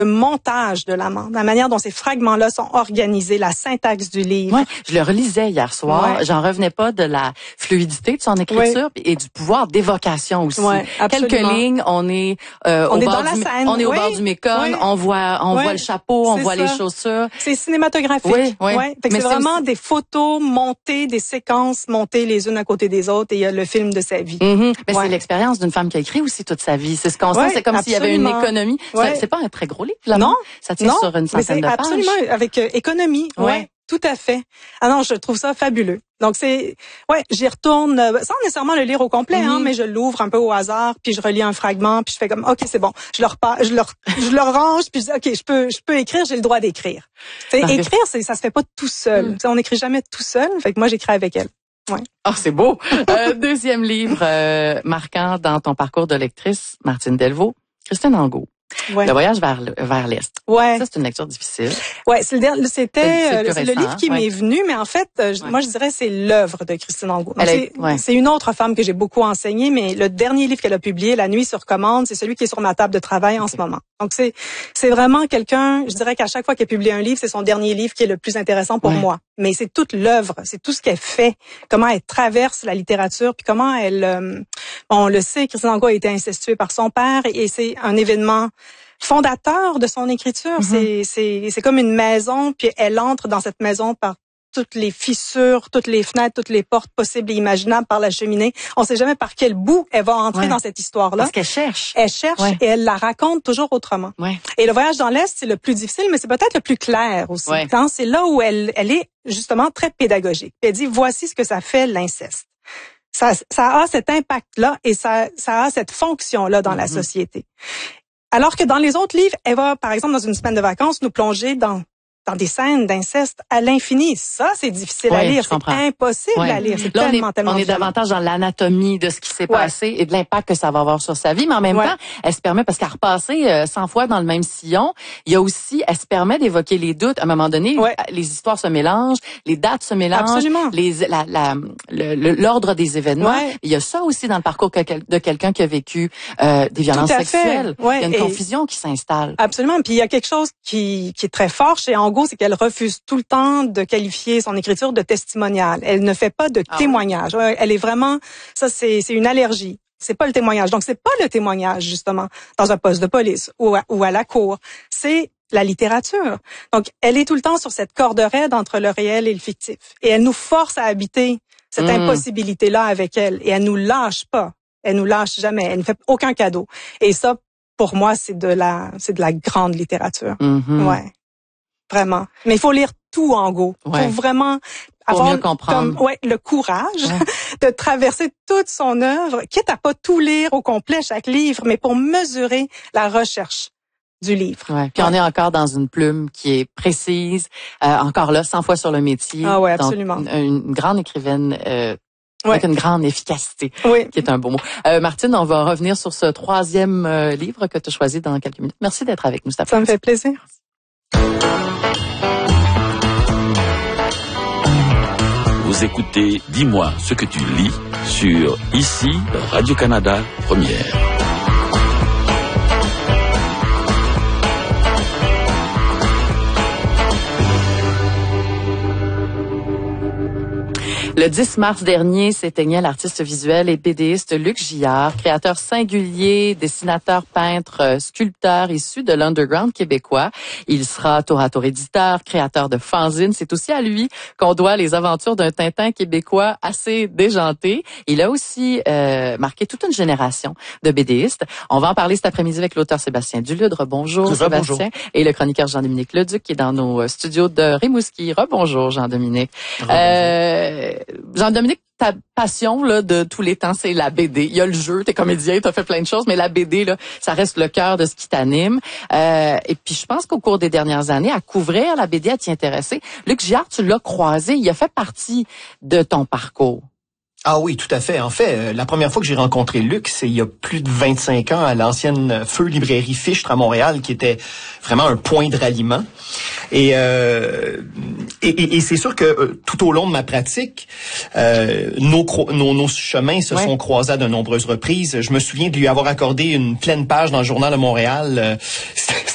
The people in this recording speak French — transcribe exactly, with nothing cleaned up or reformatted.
le montage de la, la manière dont ces fragments-là sont organisés, la syntaxe du livre. Ouais, je le relisais hier soir. Ouais. J'en revenais pas de la fluidité de son écriture ouais. et du pouvoir d'évocation aussi. Ouais, quelques lignes, on est euh, on au est bord dans la du, scène. on est oui. au bord du Mekong, oui. on voit on oui. voit le chapeau, on c'est voit ça. les chaussures. C'est cinématographique. Oui, oui. Ouais. Fait que c'est, c'est vraiment aussi... des photos montées, des séquences montées les unes à côté des autres et il y a le film de sa vie. Mm-hmm. Mais ouais. c'est l'expérience d'une femme qui a écrit aussi toute sa vie. C'est ce qu'on ouais, sent, c'est comme s'il y avait une économie. Ouais. C'est pas un très gros livre, là. Non. Ça tient non, sur une centaine de pages. Absolument, avec euh, économie. Ouais. ouais. Tout à fait. Ah non, je trouve ça fabuleux. Donc c'est, ouais, j'y retourne euh, sans nécessairement le lire au complet, mm-hmm. hein, mais je l'ouvre un peu au hasard, puis je relis un fragment, puis je fais comme, ok, c'est bon, je le repars, je le, je le range, puis je dis, ok, je peux, je peux écrire, j'ai le droit d'écrire. T'sais, écrire, c'est, ça se fait pas tout seul. Mm. On n'écrit jamais tout seul. Fait que moi, j'écris avec elle. Ouais. Ah, oh, c'est beau. euh, deuxième livre euh, marquant dans ton parcours de lectrice, Martine Delvaux, Christine Angot. Ouais. Le voyage vers vers l'est. Ouais. Ça c'est une lecture difficile. Ouais, c'est le c'était c'est, c'est, c'est le livre qui ouais. m'est venu, mais en fait, ouais. moi je dirais c'est l'œuvre de Christine Angot. Donc, est, c'est, ouais. c'est une autre femme que j'ai beaucoup enseignée, mais le dernier livre qu'elle a publié, La nuit sur commande, c'est celui qui est sur ma table de travail en okay. ce moment. Donc c'est c'est vraiment quelqu'un, je dirais qu'à chaque fois qu'elle publie un livre, c'est son dernier livre qui est le plus intéressant pour ouais. moi. Mais c'est toute l'œuvre, c'est tout ce qu'elle fait, comment elle traverse la littérature, puis comment elle euh, bon, on le sait, Christine Angot a été incestuée par son père et c'est un événement fondateur de son écriture. Mm-hmm. C'est, c'est, c'est comme une maison, puis elle entre dans cette maison par toutes les fissures, toutes les fenêtres, toutes les portes possibles et imaginables par la cheminée. On sait jamais par quel bout elle va entrer ouais. dans cette histoire-là. Parce qu'elle cherche. Elle cherche ouais. et elle la raconte toujours autrement. Ouais. Et le voyage dans l'Est, c'est le plus difficile, mais c'est peut-être le plus clair aussi. Ouais. Quand c'est là où elle, elle est justement très pédagogique. Puis elle dit, voici ce que ça fait l'inceste. Ça, ça a cet impact-là et ça, ça a cette fonction-là dans mm-hmm. la société. Alors que dans les autres livres, elle va, par exemple, dans une semaine de vacances, nous plonger dans dans des scènes d'inceste à l'infini. Ça, c'est difficile oui, à lire. C'est comprends. impossible oui. à lire. C'est Là, tellement, on est, tellement on est davantage dans l'anatomie de ce qui s'est ouais. passé et de l'impact que ça va avoir sur sa vie. Mais en même ouais. temps, elle se permet, parce qu'à repasser euh, cent fois dans le même sillon, il y a aussi, elle se permet d'évoquer les doutes. À un moment donné, ouais. les histoires se mélangent, les dates se mélangent, Absolument. les, la, la, le, l'ordre des événements. Ouais. Il y a ça aussi dans le parcours de quelqu'un qui a vécu euh, des violences sexuelles. Ouais. Il y a une et confusion qui s'installe. Absolument. Puis il y a quelque chose qui, qui est très fort chez Angot, c'est qu'elle refuse tout le temps de qualifier son écriture de testimoniale. Elle ne fait pas de ah témoignage. Ouais. Elle est vraiment, ça c'est, c'est une allergie. C'est pas le témoignage. Donc c'est pas le témoignage justement dans un poste de police ou à, ou à la cour. C'est la littérature. Donc elle est tout le temps sur cette corde raide entre le réel et le fictif. Et elle nous force à habiter cette mmh. impossibilité-là avec elle. Et elle nous lâche pas. Elle nous lâche jamais. Elle ne fait aucun cadeau. Et ça, pour moi, c'est de la, c'est de la grande littérature. Mmh. Ouais. Vraiment. Mais il faut lire tout Angot. Il ouais. faut vraiment pour avoir mieux comprendre. Comme, ouais, le courage ouais. de traverser toute son œuvre, quitte à pas tout lire au complet chaque livre, mais pour mesurer la recherche du livre. Ouais. Puis ouais. on est encore dans une plume qui est précise, euh, encore là, cent fois sur le métier. Ah ouais, absolument. Donc, une, une grande écrivaine euh, ouais. avec une grande efficacité, oui. qui est un beau mot. Euh, Martine, on va revenir sur ce troisième euh, livre que tu as choisi dans quelques minutes. Merci d'être avec nous cet après-midi. Ça me fait plaisir. Vous écoutez Dis-moi ce que tu lis sur ici Radio-Canada Première. Le dix mars dernier s'éteignait l'artiste visuel et bédéiste Luc Gillard, créateur singulier, dessinateur, peintre, sculpteur issu de l'underground québécois. Il sera tour à tour éditeur, créateur de fanzines. C'est aussi à lui qu'on doit les aventures d'un Tintin québécois assez déjanté. Il a aussi euh, marqué toute une génération de bédéistes. On va en parler cet après-midi avec l'auteur Sébastien Dulude. Bonjour Sébastien. Bonjour. Et le chroniqueur Jean-Dominique Leduc qui est dans nos studios de Rimouski. Rebonjour Jean-Dominique. Euh, Jean-Dominique, ta passion là de tous les temps, c'est la B D. Il y a le jeu, t'es comédien, t'as fait plein de choses, mais la B D là, ça reste le cœur de ce qui t'anime. Euh, et puis je pense qu'au cours des dernières années, à couvrir la B D, à t'y intéresser, Luc Gillard, tu l'as croisé, il a fait partie de ton parcours. Ah oui, tout à fait. En fait, euh, la première fois que j'ai rencontré Luc, c'est il y a plus de vingt-cinq ans à l'ancienne Feu Librairie Fichtre à Montréal, qui était vraiment un point de ralliement. Et euh, et, et, et c'est sûr que euh, tout au long de ma pratique, euh, nos, nos nos chemins se ouais. sont croisés à de nombreuses reprises. Je me souviens de lui avoir accordé une pleine page dans le Journal de Montréal. Euh,